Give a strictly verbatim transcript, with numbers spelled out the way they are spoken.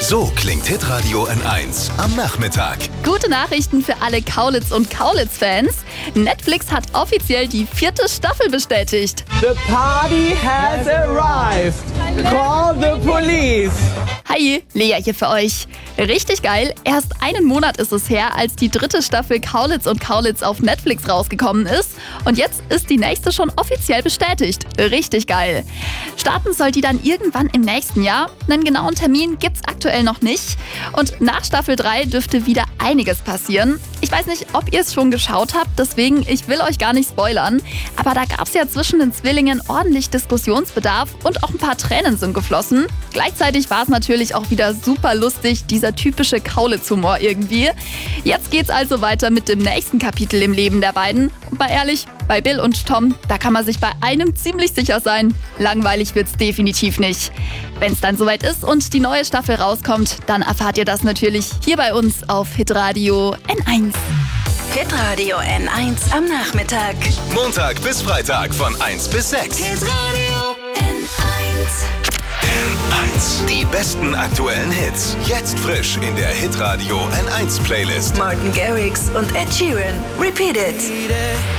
So klingt Hitradio N eins am Nachmittag. Gute Nachrichten für alle Kaulitz und Kaulitz-Fans. Netflix hat offiziell die vierte Staffel bestätigt. The party has arrived. Call the police. Hi, Lea hier für euch. Richtig geil, erst einen Monat ist es her, als die dritte Staffel Kaulitz und Kaulitz auf Netflix rausgekommen ist. Und jetzt ist die nächste schon offiziell bestätigt. Richtig geil. Starten soll die dann irgendwann im nächsten Jahr. Einen genauen Termin gibt's aktuell noch nicht. Und nach Staffel drei dürfte wieder einiges passieren. Ich weiß nicht, ob ihr es schon geschaut habt, deswegen ich will euch gar nicht spoilern. Aber da gab's ja zwischen den Zwillingen ordentlich Diskussionsbedarf und auch ein paar Tränen sind geflossen. Gleichzeitig war es natürlich auch wieder super lustig, dieser typische Kaulitz-Humor irgendwie. Jetzt geht's also weiter mit dem nächsten Kapitel im Leben der beiden. Und mal ehrlich, bei Bill und Tom, da kann man sich bei einem ziemlich sicher sein. Langweilig wird's definitiv nicht. Wenn's dann soweit ist und die neue Staffel rauskommt, dann erfahrt ihr das natürlich hier bei uns auf Hitradio N eins. Hitradio N eins am Nachmittag. Montag bis Freitag von eins bis sechs. Hitradio N eins. N eins. Die besten aktuellen Hits. Jetzt frisch in der Hitradio N eins Playlist. Martin Garrix und Ed Sheeran. Repeat it.